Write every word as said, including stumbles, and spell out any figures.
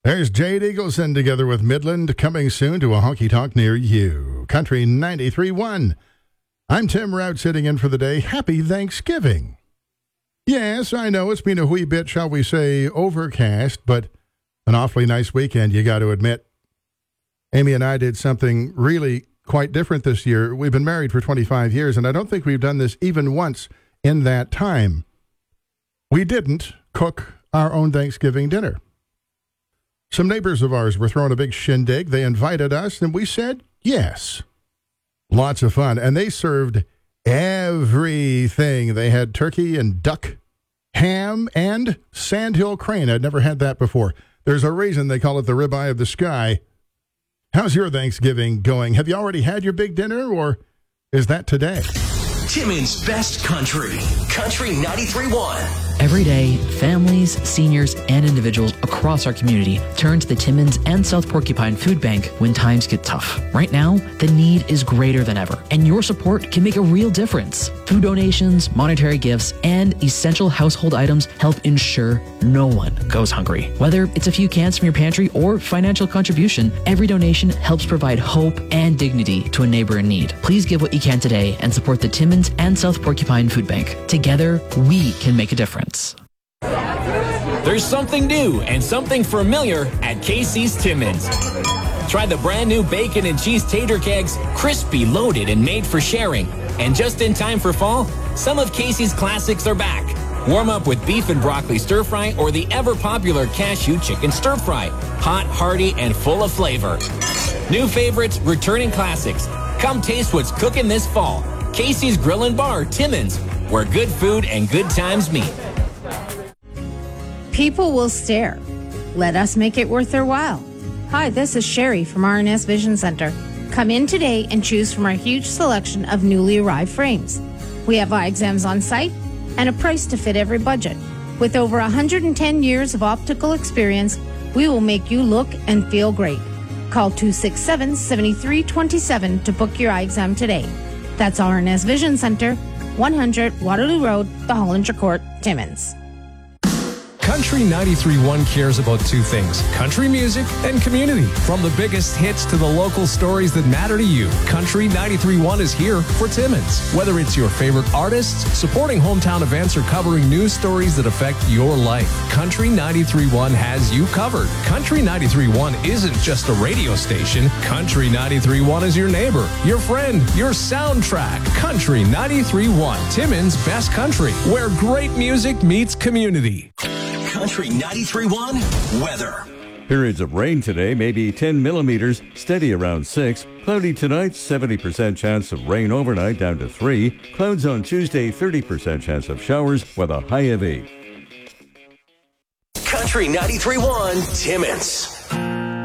There's Jade Eagleson together with Midland, coming soon to a honky-tonk near you. Country ninety-three point one. I'm Tim Rout, sitting in for the day. Happy Thanksgiving. Yes, I know it's been a wee bit, shall we say, overcast, but an awfully nice weekend, you got to admit. Amy and I did something really quite different this year. We've been married for twenty-five years, and I don't think we've done this even once in that time. We didn't cook our own Thanksgiving dinner. Some neighbors of ours were throwing a big shindig. They invited us, and we said yes. Lots of fun. And they served everything. They had turkey and duck, ham, and sandhill crane. I'd never had that before. There's a reason they call it the ribeye of the sky. How's your Thanksgiving going? Have you already had your big dinner, or is that today? Timmins Best Country. Country ninety-three point one. Every day, families, seniors, and individuals across our community turn to the Timmins and South Porcupine Food Bank when times get tough. Right now, the need is greater than ever, and your support can make a real difference. Food donations, monetary gifts, and essential household items help ensure no one goes hungry. Whether it's a few cans from your pantry or financial contribution, every donation helps provide hope and dignity to a neighbor in need. Please give what you can today and support the Timmins and South Porcupine Food Bank. Together, we can make a difference. There's something new and something familiar at Casey's Timmins. Try the brand new bacon and cheese tater kegs, crispy, loaded, and made for sharing. And just in time for fall, some of Casey's classics are back. Warm up with beef and broccoli stir fry or the ever popular cashew chicken stir fry. Hot, hearty, and full of flavor. New favorites, returning classics. Come taste what's cooking this fall. Casey's Grill and Bar, Timmins, where good food and good times meet. People will stare. Let us make it worth their while. Hi, this is Sherry from R and S Vision Center. Come in today and choose from our huge selection of newly arrived frames. We have eye exams on site and a price to fit every budget. With over one hundred ten years of optical experience, we will make you look and feel great. Call two six seven, seven three two seven to book your eye exam today. That's R and S Vision Center, one hundred Waterloo Road, the Hollinger Court, Timmins. Country ninety-three point one cares about two things: country music and community. From the biggest hits to the local stories that matter to you, Country ninety-three point one is here for Timmins. Whether it's your favorite artists, supporting hometown events, or covering news stories that affect your life, Country ninety-three point one has you covered. Country ninety-three point one isn't just a radio station. Country ninety-three point one is your neighbor, your friend, your soundtrack. Country ninety-three point one, Timmins' best country, where great music meets community. Country ninety-three point one weather. Periods of rain today, maybe ten millimeters, steady around six. Cloudy tonight, seventy percent chance of rain overnight, down to three. Clouds on Tuesday, thirty percent chance of showers with a high of eight. Country ninety-three point one Timmins.